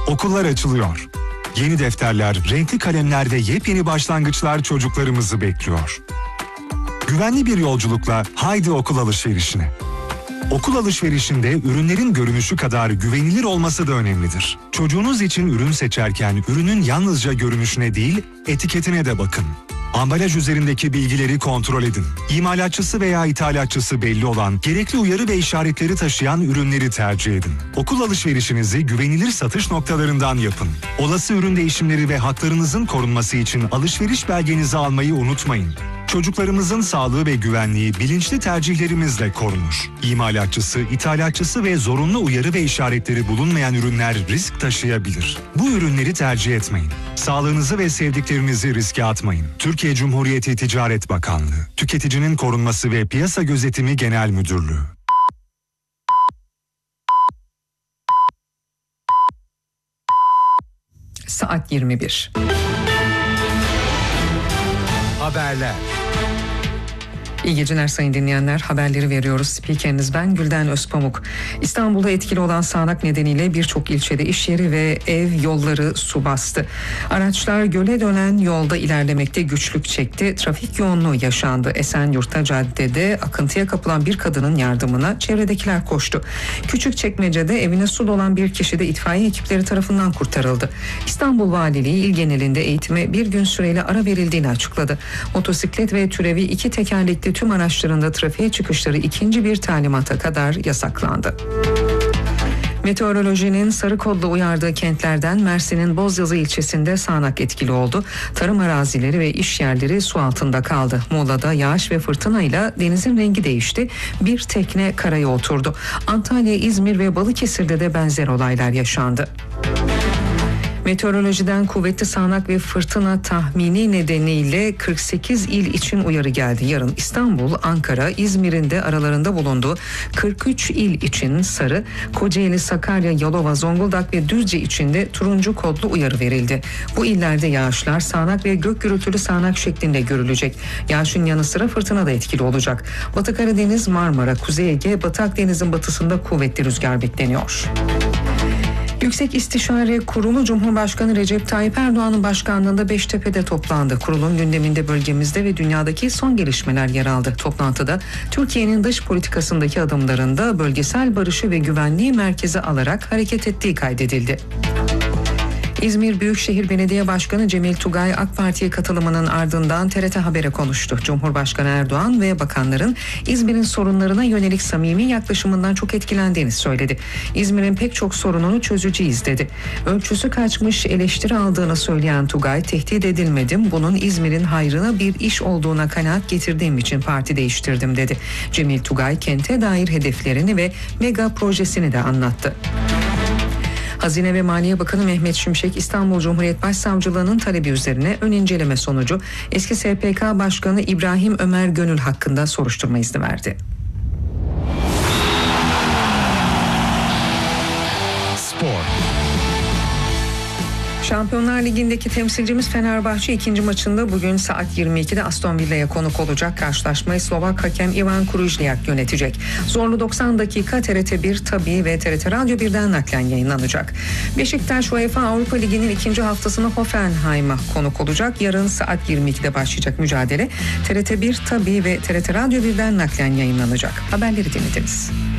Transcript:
Okullar açılıyor. Yeni defterler, renkli kalemler ve yepyeni başlangıçlar çocuklarımızı bekliyor. Güvenli bir yolculukla haydi okul alışverişine. Okul alışverişinde ürünlerin görünüşü kadar güvenilir olması da önemlidir. Çocuğunuz için ürün seçerken ürünün yalnızca görünüşüne değil, etiketine de bakın. Ambalaj üzerindeki bilgileri kontrol edin. İmalatçısı veya ithalatçısı belli olan, gerekli uyarı ve işaretleri taşıyan ürünleri tercih edin. Okul alışverişinizi güvenilir satış noktalarından yapın. Olası ürün değişimleri ve haklarınızın korunması için alışveriş belgenizi almayı unutmayın. Çocuklarımızın sağlığı ve güvenliği bilinçli tercihlerimizle korunur. İmalatçısı, ithalatçısı ve zorunlu uyarı ve işaretleri bulunmayan ürünler risk taşıyabilir. Bu ürünleri tercih etmeyin. Sağlığınızı ve sevdiklerinizi riske atmayın. Türkiye Cumhuriyeti Ticaret Bakanlığı, Tüketicinin Korunması ve Piyasa Gözetimi Genel Müdürlüğü. Saat 21. Haberler. İyi geceler sayın dinleyenler. Haberleri veriyoruz. Spikeriniz ben Gülden Özpamuk. İstanbul'da etkili olan sağanak nedeniyle birçok ilçede iş yeri ve ev yolları su bastı. Araçlar göle dönen yolda ilerlemekte güçlük çekti. Trafik yoğunluğu yaşandı. Esenyurt'ta caddede akıntıya kapılan bir kadının yardımına çevredekiler koştu. Küçükçekmece'de evine su dolan bir kişi de itfaiye ekipleri tarafından kurtarıldı. İstanbul Valiliği il genelinde eğitime bir gün süreyle ara verildiğini açıkladı. Motosiklet ve türevi iki tekerlekli tüm araçlarında trafiğe çıkışları ikinci bir talimata kadar yasaklandı. Meteorolojinin sarı kodla uyardığı kentlerden Mersin'in Bozyazı ilçesinde sağanak etkili oldu. Tarım arazileri ve iş yerleri su altında kaldı. Muğla'da yağış ve fırtınayla denizin rengi değişti. Bir tekne karaya oturdu. Antalya, İzmir ve Balıkesir'de de benzer olaylar yaşandı. Meteorolojiden kuvvetli sağanak ve fırtına tahmini nedeniyle 48 il için uyarı geldi. Yarın İstanbul, Ankara, İzmir'in de aralarında bulunduğu 43 il için sarı, Kocaeli, Sakarya, Yalova, Zonguldak ve Düzce için de turuncu kodlu uyarı verildi. Bu illerde yağışlar sağanak ve gök gürültülü sağanak şeklinde görülecek. Yağışın yanı sıra fırtına da etkili olacak. Batı Karadeniz, Marmara, Kuzey Ege, Batı Akdeniz'in batısında kuvvetli rüzgar bekleniyor. Yüksek İstişare Kurulu Cumhurbaşkanı Recep Tayyip Erdoğan'ın başkanlığında Beştepe'de toplandı. Kurulun gündeminde bölgemizde ve dünyadaki son gelişmeler yer aldı. Toplantıda Türkiye'nin dış politikasındaki adımlarında bölgesel barışı ve güvenliği merkeze alarak hareket ettiği kaydedildi. İzmir Büyükşehir Belediye Başkanı Cemil Tugay AK Parti'ye katılımının ardından TRT Haber'e konuştu. Cumhurbaşkanı Erdoğan ve bakanların İzmir'in sorunlarına yönelik samimi yaklaşımından çok etkilendiğini söyledi. İzmir'in pek çok sorununu çözeceğiz dedi. Ölçüsü kaçmış eleştiri aldığını söyleyen Tugay, tehdit edilmedim, bunun İzmir'in hayrına bir iş olduğuna kanaat getirdiğim için parti değiştirdim dedi. Cemil Tugay kente dair hedeflerini ve mega projesini de anlattı. Hazine ve Maliye Bakanı Mehmet Şimşek, İstanbul Cumhuriyet Başsavcılığı'nın talebi üzerine ön inceleme sonucu eski SPK Başkanı İbrahim Ömer Gönül hakkında soruşturma izni verdi. Spor. Şampiyonlar Ligi'ndeki temsilcimiz Fenerbahçe ikinci maçında bugün saat 22'de Aston Villa'ya konuk olacak. Karşılaşmayı Slovak hakem Ivan Krujniak yönetecek. Zorlu 90 dakika TRT1 Tabii ve TRT Radyo 1'den naklen yayınlanacak. Beşiktaş UEFA Avrupa Ligi'nin ikinci haftasına Hoffenheim'a konuk olacak. Yarın saat 22'de başlayacak mücadele TRT1 Tabii ve TRT Radyo 1'den naklen yayınlanacak. Haberleri dinlediniz.